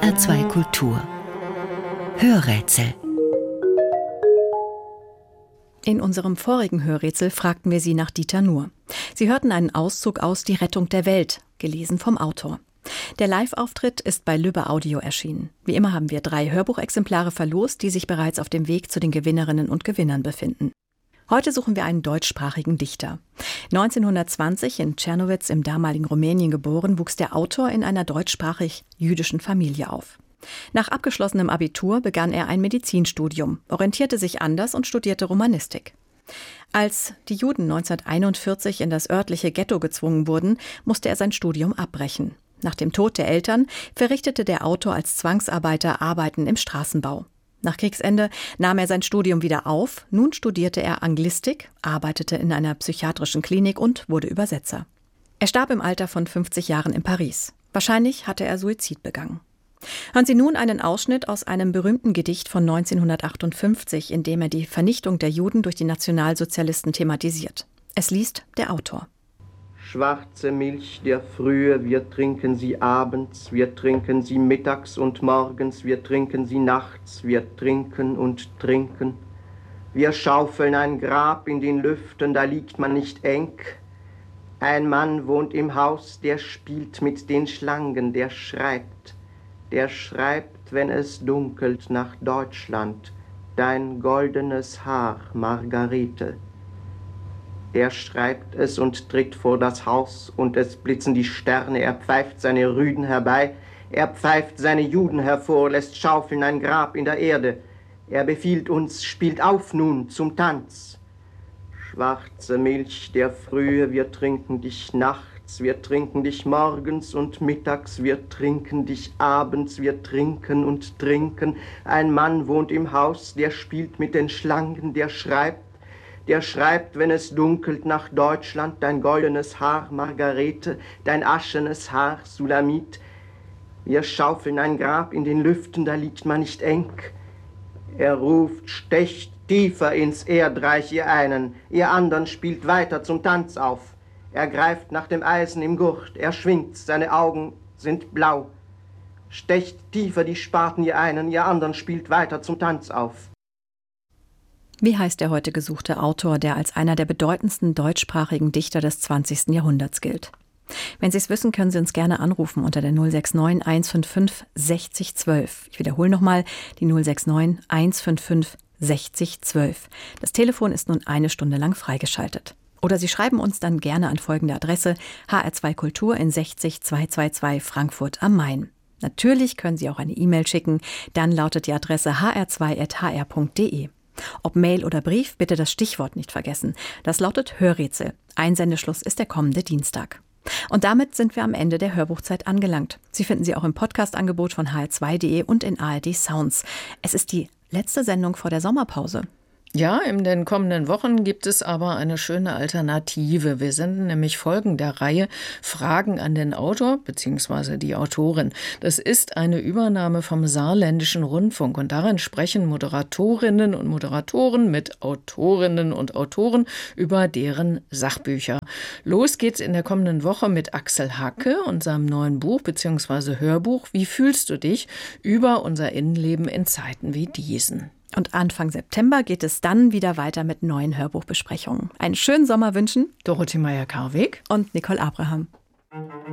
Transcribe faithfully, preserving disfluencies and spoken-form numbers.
R zwei Kultur Hörrätsel. In unserem vorigen Hörrätsel fragten wir Sie nach Dieter Nuhr. Sie hörten einen Auszug aus Die Rettung der Welt, gelesen vom Autor. Der Live-Auftritt ist bei Lübbe Audio erschienen. Wie immer haben wir drei Hörbuchexemplare verlost, die sich bereits auf dem Weg zu den Gewinnerinnen und Gewinnern befinden. Heute suchen wir einen deutschsprachigen Dichter. neunzehnhundertzwanzig in Czernowitz im damaligen Rumänien geboren, wuchs der Autor in einer deutschsprachig-jüdischen Familie auf. Nach abgeschlossenem Abitur begann er ein Medizinstudium, orientierte sich anders und studierte Romanistik. Als die Juden neunzehnhunderteinundvierzig in das örtliche Ghetto gezwungen wurden, musste er sein Studium abbrechen. Nach dem Tod der Eltern verrichtete der Autor als Zwangsarbeiter Arbeiten im Straßenbau. Nach Kriegsende nahm er sein Studium wieder auf. Nun studierte er Anglistik, arbeitete in einer psychiatrischen Klinik und wurde Übersetzer. Er starb im Alter von fünfzig Jahren in Paris. Wahrscheinlich hatte er Suizid begangen. Hören Sie nun einen Ausschnitt aus einem berühmten Gedicht von neunzehnhundertachtundfünfzig, in dem er die Vernichtung der Juden durch die Nationalsozialisten thematisiert. Es liest der Autor. Schwarze Milch der Frühe, wir trinken sie abends, wir trinken sie mittags und morgens, wir trinken sie nachts, wir trinken und trinken. Wir schaufeln ein Grab in den Lüften, da liegt man nicht eng. Ein Mann wohnt im Haus, der spielt mit den Schlangen, der schreibt. Der schreibt, wenn es dunkelt, nach Deutschland, dein goldenes Haar, Margarete. Er schreibt es und tritt vor das Haus, und es blitzen die Sterne, er pfeift seine Rüden herbei, er pfeift seine Juden hervor, lässt schaufeln ein Grab in der Erde. Er befiehlt uns, spielt auf nun zum Tanz. Schwarze Milch der Frühe, wir trinken dich nachts, wir trinken dich morgens und mittags, wir trinken dich abends, wir trinken und trinken. Ein Mann wohnt im Haus, der spielt mit den Schlangen, der schreibt, Der schreibt, wenn es dunkelt, nach Deutschland, dein goldenes Haar, Margarete, dein aschenes Haar, Sulamit. Wir schaufeln ein Grab in den Lüften, da liegt man nicht eng. Er ruft, stecht tiefer ins Erdreich, ihr einen, ihr andern spielt weiter zum Tanz auf. Er greift nach dem Eisen im Gurt, er schwingt, seine Augen sind blau. Stecht tiefer die Spaten, ihr einen, ihr andern spielt weiter zum Tanz auf. Wie heißt der heute gesuchte Autor, der als einer der bedeutendsten deutschsprachigen Dichter des zwanzigsten Jahrhunderts gilt? Wenn Sie es wissen, können Sie uns gerne anrufen unter der null sechs neun eins fünf fünf sechzig zwölf. Ich wiederhole nochmal die null sechs neun eins fünf fünf sechzig zwölf. Das Telefon ist nun eine Stunde lang freigeschaltet. Oder Sie schreiben uns dann gerne an folgende Adresse: H R zwei Kultur in sechzig zweihundertzweiundzwanzig Frankfurt am Main. Natürlich können Sie auch eine E-Mail schicken, dann lautet die Adresse h r zwei at h r punkt d e. Ob Mail oder Brief, bitte das Stichwort nicht vergessen. Das lautet Hörrätsel. Einsendeschluss ist der kommende Dienstag. Und damit sind wir am Ende der Hörbuchzeit angelangt. Sie finden sie auch im Podcast-Angebot von h r zwei punkt d e und in A R D Sounds. Es ist die letzte Sendung vor der Sommerpause. Ja, in den kommenden Wochen gibt es aber eine schöne Alternative. Wir senden nämlich Folgen der Reihe Fragen an den Autor bzw. die Autorin. Das ist eine Übernahme vom Saarländischen Rundfunk und darin sprechen Moderatorinnen und Moderatoren mit Autorinnen und Autoren über deren Sachbücher. Los geht's in der kommenden Woche mit Axel Hacke und seinem neuen Buch bzw. Hörbuch Wie fühlst du dich? Über unser Innenleben in Zeiten wie diesen. Und Anfang September geht es dann wieder weiter mit neuen Hörbuchbesprechungen. Einen schönen Sommer wünschen Dorothee Meyer-Karweg und Nicole Abraham.